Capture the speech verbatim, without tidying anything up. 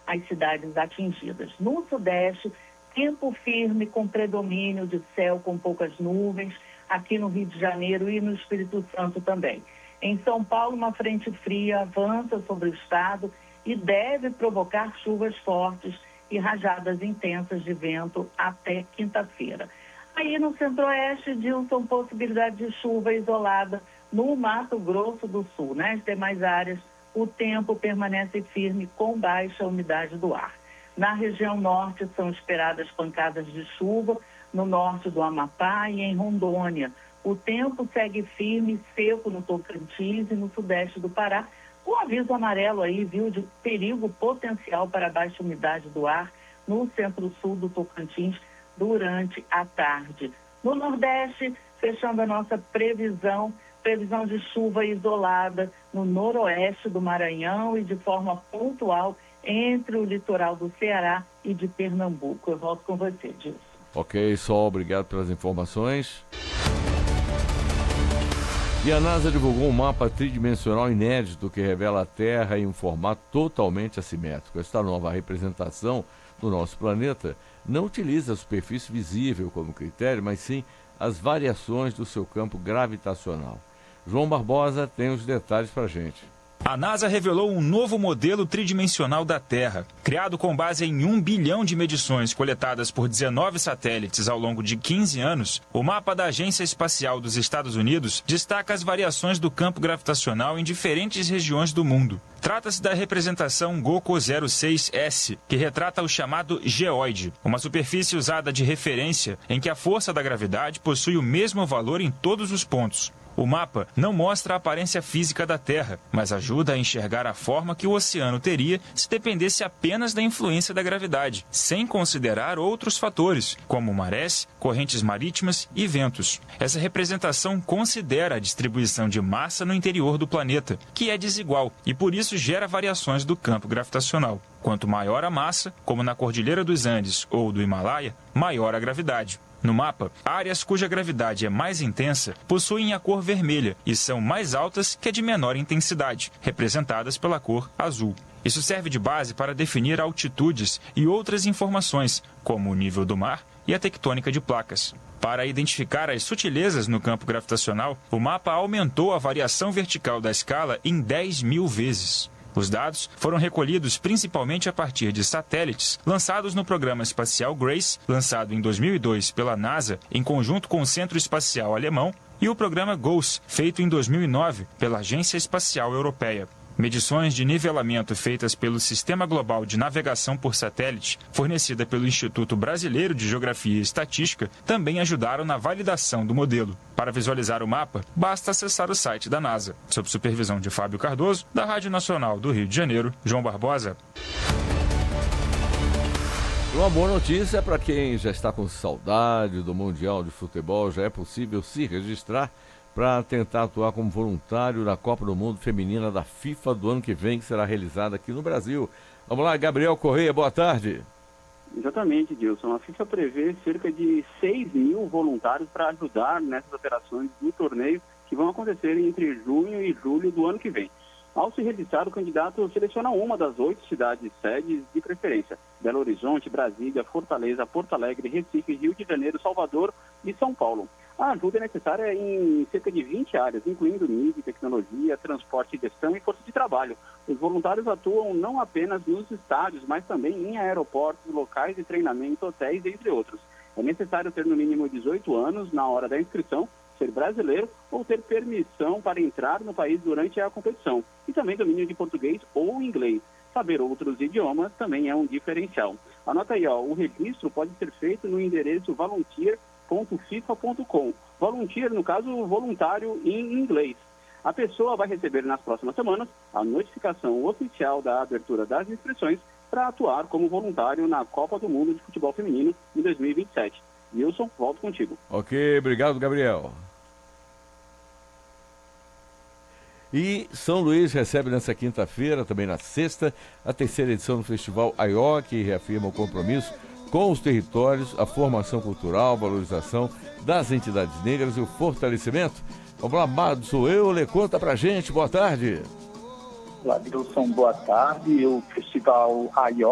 as cidades atingidas. No Sudeste, tempo firme com predomínio de céu com poucas nuvens, aqui no Rio de Janeiro e no Espírito Santo também. Em São Paulo, uma frente fria avança sobre o estado e deve provocar chuvas fortes e rajadas intensas de vento até quinta-feira. Aí no Centro-Oeste, Dilson, possibilidade de chuva isolada no Mato Grosso do Sul. Nas demais áreas, o tempo permanece firme com baixa umidade do ar. Na região norte, são esperadas pancadas de chuva no norte do Amapá e em Rondônia. O tempo segue firme e seco no Tocantins e no sudeste do Pará, com aviso amarelo aí, viu, de perigo potencial para baixa umidade do ar no centro-sul do Tocantins durante a tarde. No Nordeste, fechando a nossa previsão, previsão de chuva isolada no noroeste do Maranhão e de forma pontual entre o litoral do Ceará e de Pernambuco. Eu volto com você, Dilson. Ok, Sol, obrigado pelas informações. E a NASA divulgou um mapa tridimensional inédito que revela a Terra em um formato totalmente assimétrico. Esta nova representação do nosso planeta não utiliza a superfície visível como critério, mas sim as variações do seu campo gravitacional. João Barbosa tem os detalhes para a gente. A NASA revelou um novo modelo tridimensional da Terra. Criado com base em um bilhão de medições coletadas por dezenove satélites ao longo de quinze anos, o mapa da Agência Espacial dos Estados Unidos destaca as variações do campo gravitacional em diferentes regiões do mundo. Trata-se da representação GOCO zero seis S, que retrata o chamado geóide, uma superfície usada de referência em que a força da gravidade possui o mesmo valor em todos os pontos. O mapa não mostra a aparência física da Terra, mas ajuda a enxergar a forma que o oceano teria se dependesse apenas da influência da gravidade, sem considerar outros fatores, como marés, correntes marítimas e ventos. Essa representação considera a distribuição de massa no interior do planeta, que é desigual e por isso gera variações do campo gravitacional. Quanto maior a massa, como na Cordilheira dos Andes ou do Himalaia, maior a gravidade. No mapa, áreas cuja gravidade é mais intensa possuem a cor vermelha e são mais altas que a de menor intensidade, representadas pela cor azul. Isso serve de base para definir altitudes e outras informações, como o nível do mar e a tectônica de placas. Para identificar as sutilezas no campo gravitacional, o mapa aumentou a variação vertical da escala em dez mil vezes. Os dados foram recolhidos principalmente a partir de satélites lançados no programa espacial GRACE, lançado em dois mil e dois pela NASA, em conjunto com o Centro Espacial Alemão, e o programa GOES, feito em dois mil e nove pela Agência Espacial Europeia. Medições de nivelamento feitas pelo Sistema Global de Navegação por Satélite, fornecida pelo Instituto Brasileiro de Geografia e Estatística, também ajudaram na validação do modelo. Para visualizar o mapa, basta acessar o site da NASA. Sob supervisão de Fábio Cardoso, da Rádio Nacional do Rio de Janeiro, João Barbosa. Uma boa notícia para quem já está com saudade do Mundial de Futebol: já é possível se registrar para tentar atuar como voluntário na Copa do Mundo Feminina da FIFA do ano que vem, que será realizada aqui no Brasil. Vamos lá, Gabriel Correia, boa tarde. Exatamente, Dilson. A FIFA prevê cerca de seis mil voluntários para ajudar nessas operações do torneio que vão acontecer entre junho e julho do ano que vem. Ao se registrar, o candidato seleciona uma das oito cidades sedes de preferência: Belo Horizonte, Brasília, Fortaleza, Porto Alegre, Recife, Rio de Janeiro, Salvador e São Paulo. A ajuda é necessária em cerca de vinte áreas, incluindo mídia, tecnologia, transporte e gestão e força de trabalho. Os voluntários atuam não apenas nos estádios, mas também em aeroportos, locais de treinamento, hotéis, entre outros. É necessário ter no mínimo dezoito anos na hora da inscrição, ser brasileiro ou ter permissão para entrar no país durante a competição, e também domínio de português ou inglês. Saber outros idiomas também é um diferencial. Anota aí, ó, o registro pode ser feito no endereço volunteer ponto fifa ponto com. Volunteer, no caso, voluntário em inglês. A pessoa vai receber nas próximas semanas a notificação oficial da abertura das inscrições para atuar como voluntário na Copa do Mundo de Futebol Feminino em dois mil e vinte e sete. Wilson, volto contigo. Ok, obrigado, Gabriel. E São Luís recebe nessa quinta-feira, também na sexta, a terceira edição do Festival Aió, que reafirma o compromisso com os territórios, a formação cultural, valorização das entidades negras e o fortalecimento. Vamos lá, Amado, sou eu, Lê, conta pra gente, boa tarde. Olá, Dilson, boa tarde. O Festival Aió